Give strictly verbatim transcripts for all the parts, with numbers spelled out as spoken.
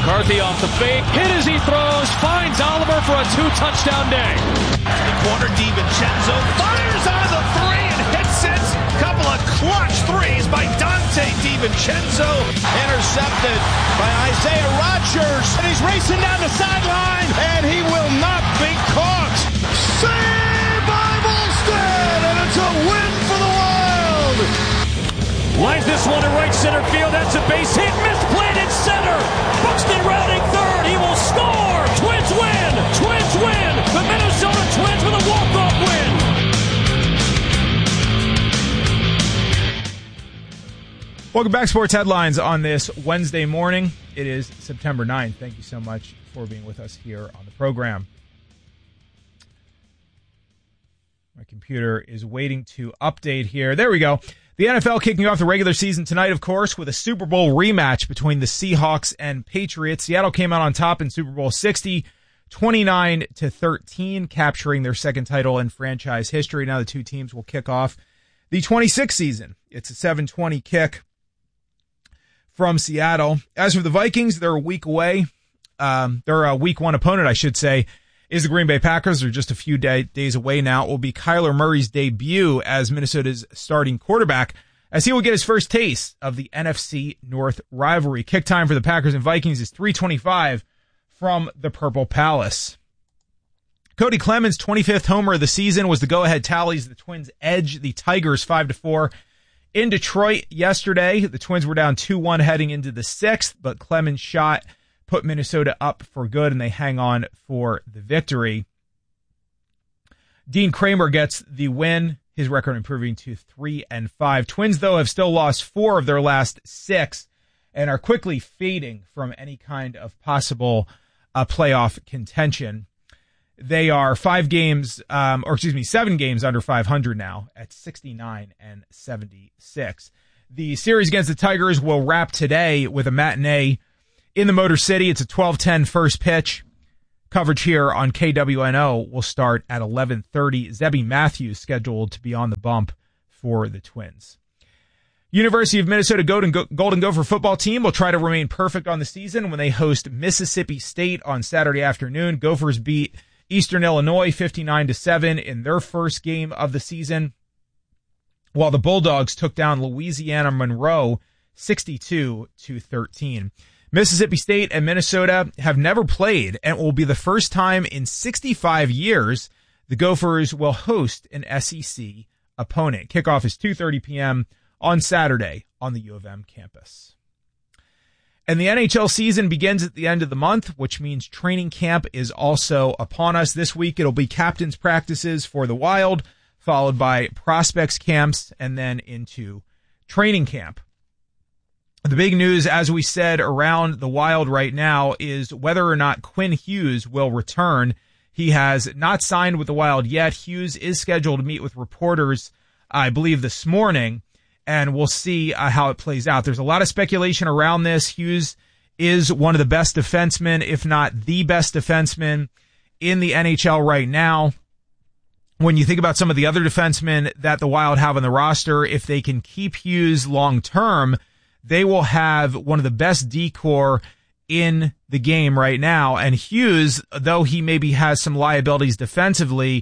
McCarthy off the fake, hit as he throws, finds Oliver for a two-touchdown day. The corner, DiVincenzo fires on the three and hits it. Couple of clutch threes by Dante DiVincenzo. Intercepted by Isaiah Rodgers. And he's racing down the sideline, and he will not be caught. Saved by Volstead, and it's a win for the Wild. Lines this one to right center field. That's a base hit. Misplanted center. Buxton routing third. He will score. Twins win. Twins win. The Minnesota Twins with a walk-off win. Welcome back, Sports Headlines on this Wednesday morning. It is September ninth. Thank you so much for being with us here on the program. My computer is waiting to update here. There we go. The N F L kicking off the regular season tonight, of course, with a Super Bowl rematch between the Seahawks and Patriots. Seattle came out on top in Super Bowl sixty, twenty-nine to thirteen, capturing their second title in franchise history. Now the two teams will kick off the twenty-sixth season. It's a seven twenty kick from Seattle. As for the Vikings, they're a week away. Um, they're a week one opponent, I should say, is the Green Bay Packers. They're just a few day, days away now. It will be Kyler Murray's debut as Minnesota's starting quarterback, as he will get his first taste of the N F C North rivalry. Kick time for the Packers and Vikings is three twenty-five from the Purple Palace. Cody Clemens' twenty-fifth homer of the season was the go-ahead tallies. The Twins edge the Tigers five to four. In Detroit yesterday, the Twins were down two one heading into the sixth, but Clemens' shot put Minnesota up for good, and they hang on for the victory. Dean Kramer gets the win, his record improving to three and five. Twins, though, have still lost four of their last six and are quickly fading from any kind of possible uh, playoff contention. They are five games, um, or excuse me, seven games under five hundred now at sixty-nine and seventy-six. The series against the Tigers will wrap today with a matinee in the Motor City. It's a twelve ten first pitch. Coverage here on K W N O will start at eleven thirty. Zebby Matthews scheduled to be on the bump for the Twins. University of Minnesota Golden, Go- Golden Gopher football team will try to remain perfect on the season when they host Mississippi State on Saturday afternoon. Gophers beat Eastern Illinois fifty-nine to seven in their first game of the season, while the Bulldogs took down Louisiana Monroe sixty-two to thirteen. Mississippi State and Minnesota have never played, and it will be the first time in sixty-five years the Gophers will host an S E C opponent. Kickoff is two thirty p.m. on Saturday on the U of M campus. And the N H L season begins at the end of the month, which means training camp is also upon us. This week it'll be captain's practices for the Wild, followed by prospects camps, and then into training camp. The big news, as we said, around the Wild right now is whether or not Quinn Hughes will return. He has not signed with the Wild yet. Hughes is scheduled to meet with reporters, I believe, this morning, and we'll see uh, how it plays out. There's a lot of speculation around this. Hughes is one of the best defensemen, if not the best defenseman in the N H L right now. When you think about some of the other defensemen that the Wild have on the roster, if they can keep Hughes long-term, they will have one of the best D-core in the game right now. And Hughes, though he maybe has some liabilities defensively,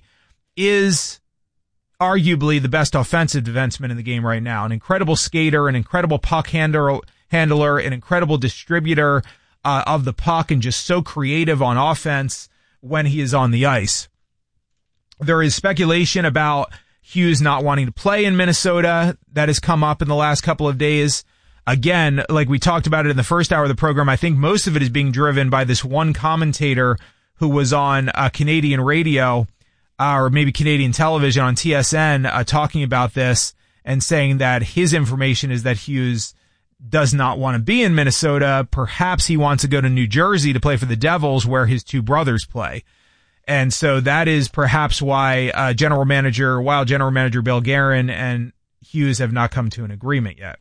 is arguably the best offensive defenseman in the game right now. An incredible skater, an incredible puck handler, handler an incredible distributor uh, of the puck, and just so creative on offense when he is on the ice. There is speculation about Hughes not wanting to play in Minnesota that has come up in the last couple of days. Again, like we talked about it in the first hour of the program, I think most of it is being driven by this one commentator who was on uh, Canadian radio, uh, or maybe Canadian television on T S N, uh, talking about this and saying that his information is that Hughes does not want to be in Minnesota. Perhaps he wants to go to New Jersey to play for the Devils, where his two brothers play. And so that is perhaps why uh, general manager, Wild general manager Bill Guerin and Hughes have not come to an agreement yet.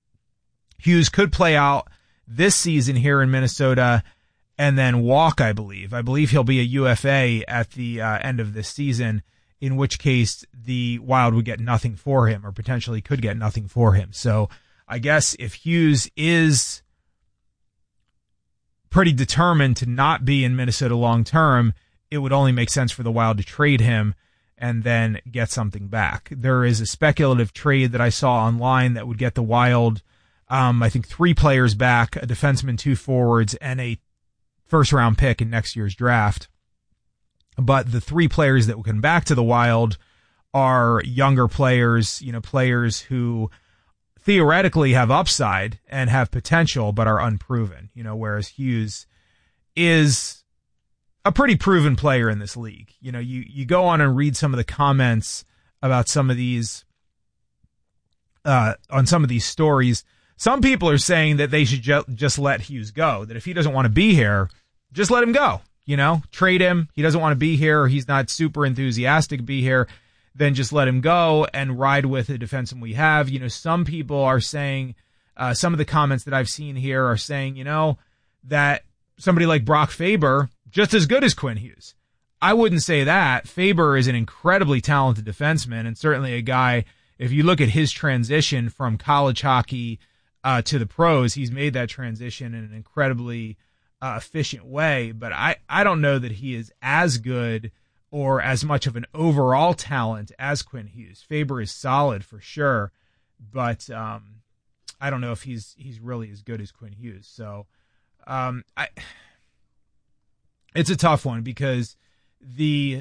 Hughes could play out this season here in Minnesota and then walk, I believe. I believe he'll be a U F A at the uh, end of this season, in which case the Wild would get nothing for him, or potentially could get nothing for him. So I guess if Hughes is pretty determined to not be in Minnesota long term, it would only make sense for the Wild to trade him and then get something back. There is a speculative trade that I saw online that would get the Wild, um, I think, three players back, a defenseman, two forwards, and a first-round pick in next year's draft. But the three players that would come back to the Wild are younger players, you know, players who theoretically have upside and have potential but are unproven, you know, whereas Hughes is a pretty proven player in this league. You know, you, you go on and read some of the comments about some of these, uh, on some of these stories. Some people are saying that they should ju- just let Hughes go, that if he doesn't want to be here, just let him go, you know, trade him. He doesn't want to be here, or he's not super enthusiastic to be here, then just let him go and ride with the defenseman we have. You know, some people are saying, uh, some of the comments that I've seen here are saying, you know, that somebody like Brock Faber, just as good as Quinn Hughes. I wouldn't say that. Faber is an incredibly talented defenseman, and certainly a guy, if you look at his transition from college hockey uh, to the pros, he's made that transition in an incredibly uh, efficient way. But I, I don't know that he is as good or as much of an overall talent as Quinn Hughes. Faber is solid for sure, but um, I don't know if he's he's really as good as Quinn Hughes. So um, I, it's a tough one because the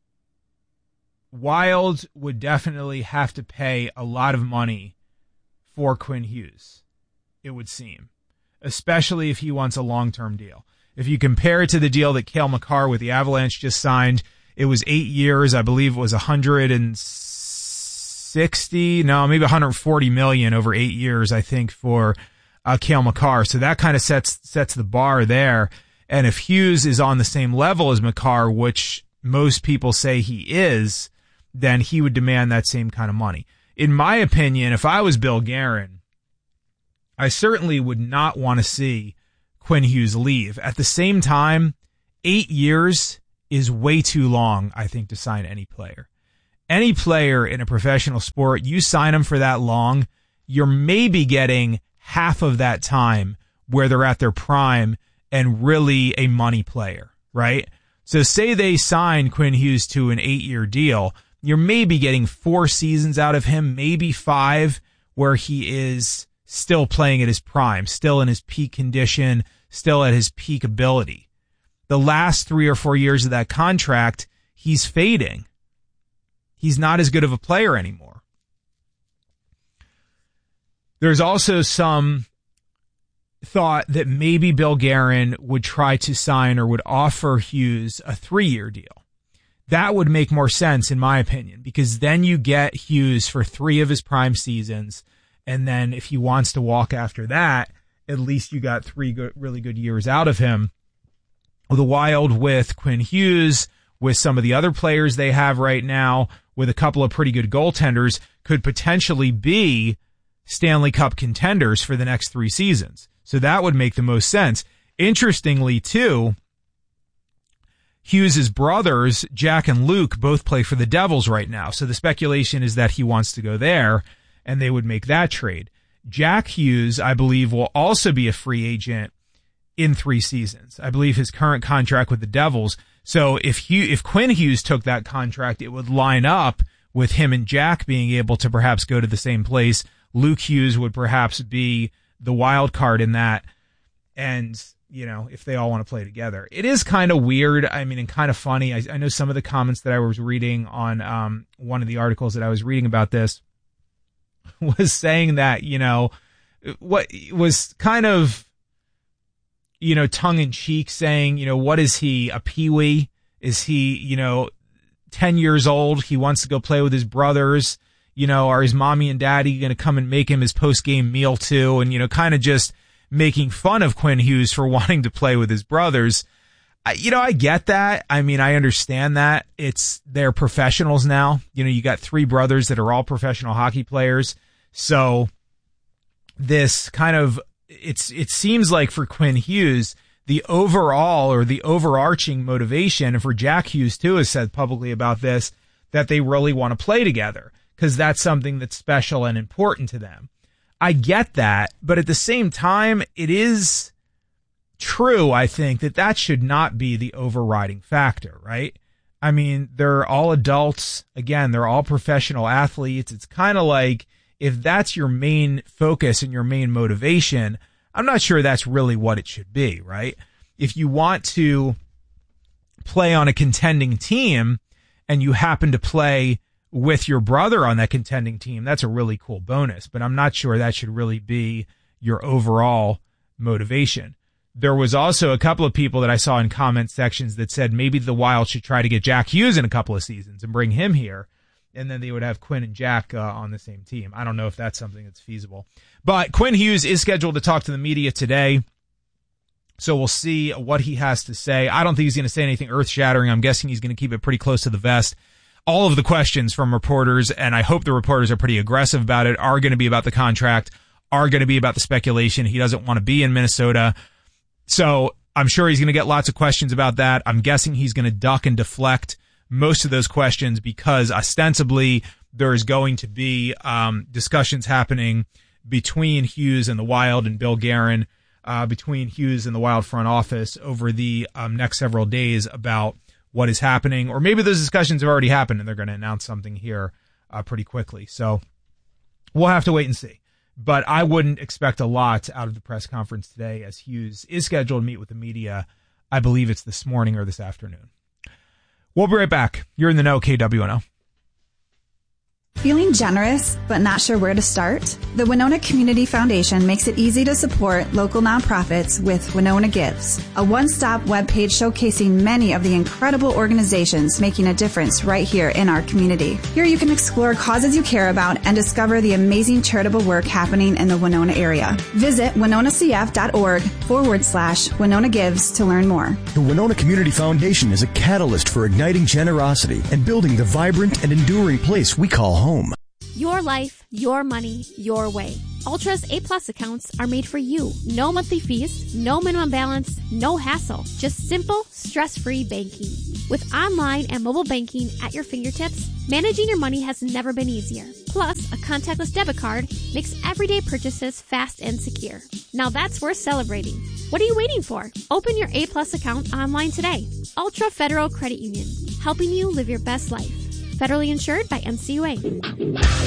Wild would definitely have to pay a lot of money for Quinn Hughes, it would seem, especially if he wants a long-term deal. If you compare it to the deal that Cale Makar with the Avalanche just signed, it was eight years. I believe it was one hundred sixty, no, maybe one hundred forty million over eight years, I think, for uh, Cale Makar. So that kind of sets sets the bar there. And if Hughes is on the same level as Makar, which most people say he is, then he would demand that same kind of money. In my opinion, if I was Bill Guerin, I certainly would not want to see Quinn Hughes leave. At the same time, eight years is way too long, I think, to sign any player. Any player in a professional sport, you sign them for that long, you're maybe getting half of that time where they're at their prime and really a money player, right? So say they sign Quinn Hughes to an eight-year deal, you're maybe getting four seasons out of him, maybe five, where he is still playing at his prime, still in his peak condition, still at his peak ability. The last three or four years of that contract, he's fading. He's not as good of a player anymore. There's also some thought that maybe Bill Guerin would try to sign or would offer Hughes a three-year deal. That would make more sense, in my opinion, because then you get Hughes for three of his prime seasons, and then if he wants to walk after that, at least you got three good, really good years out of him. The Wild with Quinn Hughes, with some of the other players they have right now, with a couple of pretty good goaltenders, could potentially be Stanley Cup contenders for the next three seasons. So that would make the most sense. Interestingly, too, Hughes' brothers, Jack and Luke, both play for the Devils right now. So the speculation is that he wants to go there, and they would make that trade. Jack Hughes, I believe, will also be a free agent in three seasons. I believe his current contract with the Devils. So if Hugh, if Quinn Hughes took that contract, it would line up with him and Jack being able to perhaps go to the same place. Luke Hughes would perhaps be the wild card in that. And, you know, if they all want to play together, it is kind of weird. I mean, and kind of funny. I, I know some of the comments that I was reading on um, one of the articles that I was reading about this was saying that, you know, what was kind of, you know, tongue in cheek saying, you know, what is he, a peewee? Is he, you know, ten years old? He wants to go play with his brothers. You know, are his mommy and daddy going to come and make him his post-game meal too? And, you know, kind of just making fun of Quinn Hughes for wanting to play with his brothers. I, you know, I get that. I mean, I understand that. It's, they're professionals now. You know, you got three brothers that are all professional hockey players. So this kind of, it's, it seems like for Quinn Hughes, the overall or the overarching motivation, and for Jack Hughes too has said publicly about this, that they really want to play together because that's something that's special and important to them. I get that, but at the same time, it is true, I think, that that should not be the overriding factor, right? I mean, they're all adults. Again, they're all professional athletes. It's kind of like, if that's your main focus and your main motivation, I'm not sure that's really what it should be, right? If you want to play on a contending team and you happen to play with your brother on that contending team, that's a really cool bonus, but I'm not sure that should really be your overall motivation. There was also a couple of people that I saw in comment sections that said maybe the Wild should try to get Jack Hughes in a couple of seasons and bring him here, and then they would have Quinn and Jack uh, on the same team. I don't know if that's something that's feasible. But Quinn Hughes is scheduled to talk to the media today, so we'll see what he has to say. I don't think he's going to say anything earth-shattering. I'm guessing he's going to keep it pretty close to the vest. All of the questions from reporters, and I hope the reporters are pretty aggressive about it, are going to be about the contract, are going to be about the speculation. He doesn't want to be in Minnesota. So I'm sure he's going to get lots of questions about that. I'm guessing he's going to duck and deflect most of those questions because ostensibly there is going to be um, discussions happening between Hughes and the Wild and Bill Guerin, uh, between Hughes and the Wild front office over the um, next several days about what is happening, or maybe those discussions have already happened and they're going to announce something here uh, pretty quickly. So we'll have to wait and see. But I wouldn't expect a lot out of the press conference today, as Hughes is scheduled to meet with the media. I believe it's this morning or this afternoon. We'll be right back. You're in the know, K W N O. Feeling generous but not sure where to start? The Winona Community Foundation makes it easy to support local nonprofits with Winona Gives, a one-stop webpage showcasing many of the incredible organizations making a difference right here in our community. Here you can explore causes you care about and discover the amazing charitable work happening in the Winona area. Visit winonacf.org forward slash Winona Gives to learn more. The Winona Community Foundation is a catalyst for igniting generosity and building the vibrant and enduring place we call home. Your life, your money, your way. Ultra's A-Plus accounts are made for you. No monthly fees, no minimum balance, no hassle. Just simple, stress-free banking. With online and mobile banking at your fingertips, managing your money has never been easier. Plus, a contactless debit card makes everyday purchases fast and secure. Now that's worth celebrating. What are you waiting for? Open your A-Plus account online today. Ultra Federal Credit Union, helping you live your best life. Federally insured by N C U A.